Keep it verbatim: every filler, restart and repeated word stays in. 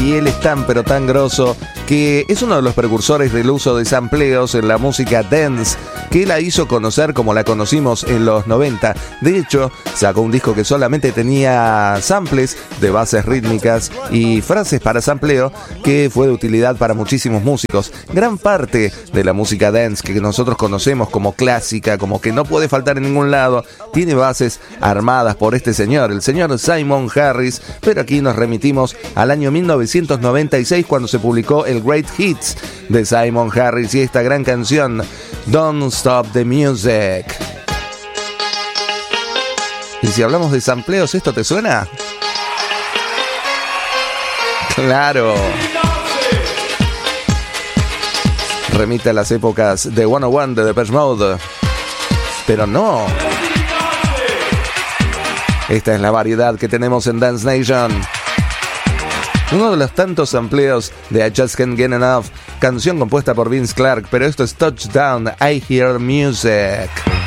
y él es tan pero tan grosso que es uno de los precursores del uso de sampleos en la música dance, que la hizo conocer como la conocimos en los noventa. De hecho, sacó un disco que solamente tenía samples de bases rítmicas y frases para sampleo, que fue de utilidad para muchísimos músicos. Gran parte de la música dance que nosotros conocemos como clásica, como que no puede faltar en ningún lado, tiene bases armadas por este señor, el señor Simon Harris, pero aquí nos remitimos al año mil novecientos noventa y seis, cuando se publicó el Great Hits de Simon Harris y esta gran canción, Don't Stop the Music. Y si hablamos de sampleos, ¿esto te suena? ¡Claro! Remite a las épocas de ciento uno de Depeche Mode. Pero no. Esta es la variedad que tenemos en Dance Nation. Uno de los tantos sampleos de I Just Can't Get Enough, canción compuesta por Vince Clarke, pero esto es Touchdown, I Hear Music.